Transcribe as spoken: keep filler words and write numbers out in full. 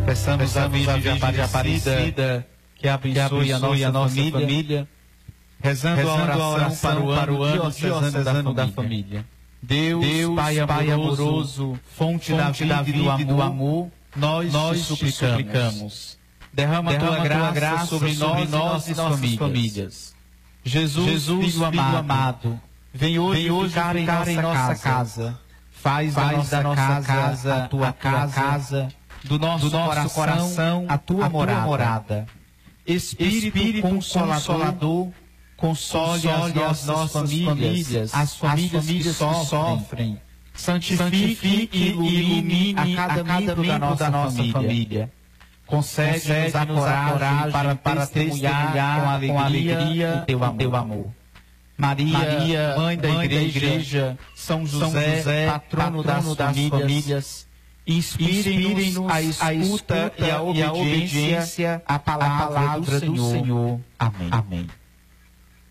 Peçamos a Virgem de Aparecida que abençoe a nossa, a nossa família, família rezando, rezando a oração para o ano, para o ano diocesano da, da família. Deus, Deus Pai, Pai amoroso, amoroso, fonte, fonte da vida e do amor, nós, nós te suplicamos. suplicamos. Derrama, Derrama tua graça, graça sobre nós, sobre nós e nossas famílias. famílias. Jesus, Jesus Filho, Filho amado, amado, vem hoje, vem hoje ficar, ficar em nossa, nossa casa. casa. Faz, Faz da nossa, nossa casa a tua casa, casa do nosso, do nosso coração, coração a tua a morada. Tua morada. Espírito, Espírito Consolador, Consolador console, console as nossas famílias, famílias as famílias, as famílias que, sofrem, que sofrem. Santifique e ilumine a cada, a cada membro da nossa, da nossa família. família. Concede-nos a coragem para, para testemunhar com alegria, com alegria o, teu amor. o teu amor. Maria, Maria mãe, da, mãe igreja, da igreja, São José, São José patrono, patrono das, das famílias, famílias inspire-nos a escuta, a escuta e a obediência à palavra, palavra do, Senhor. do Senhor. Amém. Amém.